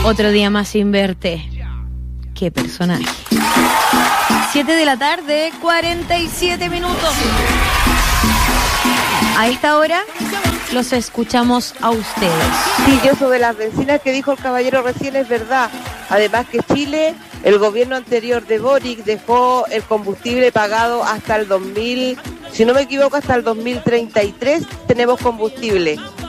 Otro día más sin verte. Qué personaje. 7 de la tarde, 47 minutos. A esta hora los escuchamos a ustedes. Sí, yo sobre las bencinas que dijo el caballero recién es verdad. Además que Chile, el gobierno anterior de Boric dejó el combustible pagado hasta el 2000, si no me equivoco, hasta el 2033 tenemos combustible.